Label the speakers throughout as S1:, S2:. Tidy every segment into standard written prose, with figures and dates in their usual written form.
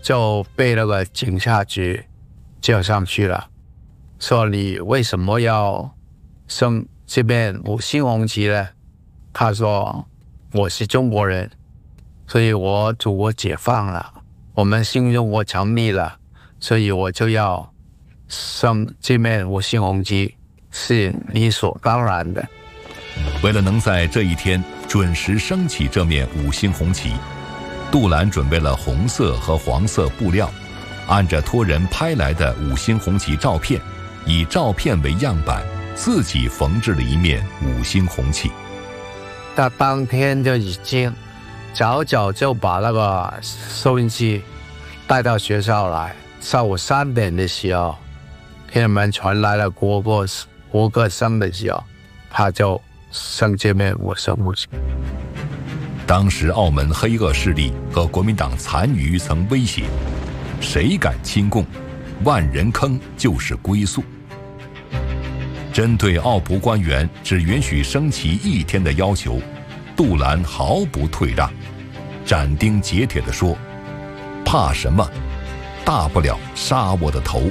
S1: 就被那个警察局叫上去了，说你为什么要升这边5星红旗呢？他说我是中国人，所以我祖国解放了，我们新中国成立了，所以我就要升这面5星红旗，是理所当然的。
S2: 为了能在这一天准时升起这面5星红旗，杜兰准备了红色和黄色布料，按着托人拍来的5星红旗照片，以照片为样板，自己缝制了一面5星红旗。
S1: 他当天就已经早就把那个收音机带到学校来，下午3点的时候，天安门传来了国歌声的时候，他就升这面5星红旗。
S2: 当时澳门黑恶势力和国民党残余曾威胁，谁敢亲共，万人坑就是归宿。针对澳葡官员只允许升旗1天的要求，杜兰毫不退让，斩钉截铁地说：怕什么？大不了杀我的头。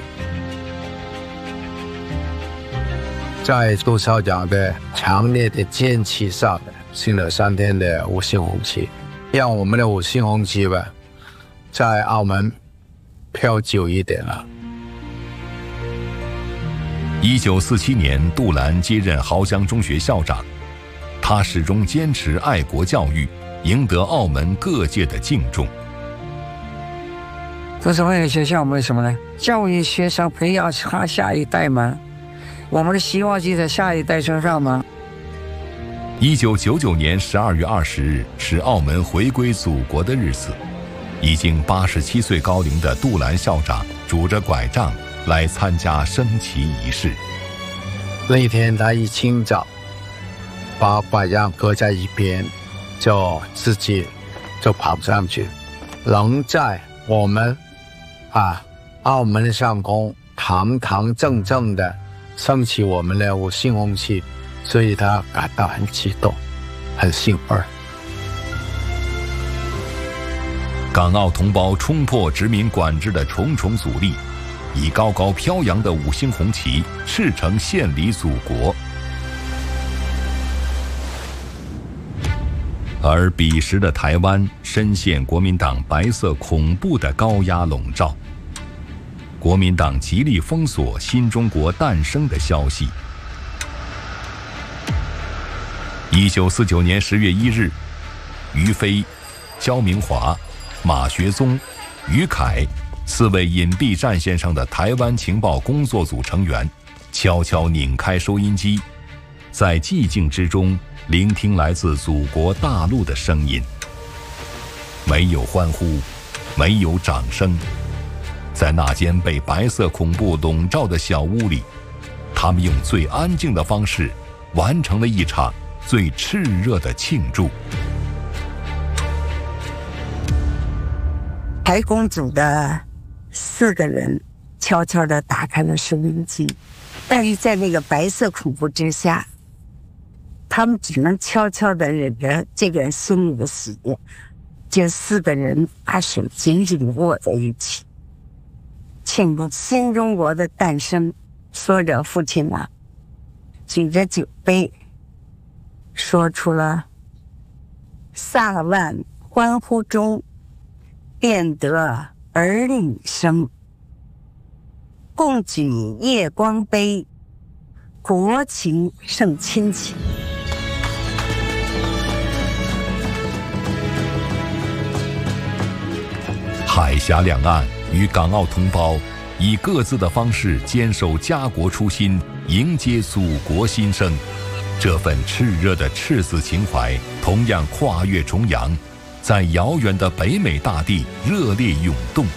S1: 在杜校长的强烈的坚持下，升了3天的5星红旗，让我们的5星红旗吧，在澳门飘久一点了。
S2: 1947年，杜兰接任濠江中学校长，他始终坚持爱国教育，赢得澳门各界的敬重。
S3: 这是为了学校为什么呢？教育学生，培养他下一代嘛。我们的希望就在下一代身上吗
S2: ？1999年12月20日是澳门回归祖国的日子，已经87岁高龄的杜兰校长拄着拐杖来参加升旗仪式。
S1: 那一天他一清早把拐杖搁在一边，就自己就跑上去，能在我们澳门的上空堂堂正正的升起我们的5星红旗，所以他感到很激动，很兴奋。
S2: 港澳同胞冲破殖民管制的重重阻力，以高高飘扬的5星红旗赤诚献礼祖国。而彼时的台湾深陷国民党白色恐怖的高压笼罩，国民党极力封锁新中国诞生的消息。1949年10月1日，于飞、焦明华、马学宗、于凯4位隐蔽战线上的台湾情报工作组成员，悄悄拧开收音机，在寂静之中聆听来自祖国大陆的声音。没有欢呼，没有掌声，在那间被白色恐怖笼罩的小屋里，他们用最安静的方式完成了一场最炽热的庆祝。
S3: 台工组的4个人悄悄地打开了收音机，但是在那个白色恐怖之下，他们只能悄悄地忍着这个孙女的死。这4个人把手紧紧地握在一起，庆祝新中国的诞生。说着，父亲举着酒杯，说出了萨万欢呼中便得儿女生，共举夜光杯，国情胜亲情。
S2: 海峡两岸与港澳同胞以各自的方式坚守家国初心，迎接祖国新生。这份炽热的赤子情怀同样跨越重洋，在遥远的北美大地热烈涌动。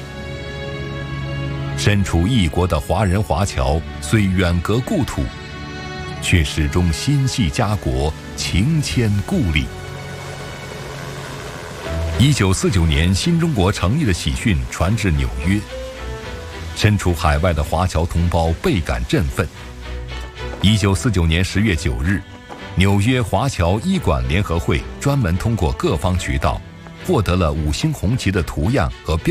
S2: 身处异国的华人华侨虽远隔故土，却始终心系家国，情牵故里。1949年新中国成立的喜讯传至纽约，身处海外的华侨同胞倍感振奋。1949年10月9日，纽约华侨医馆联合会专门通过各方渠道，获得了5星红旗的图样和标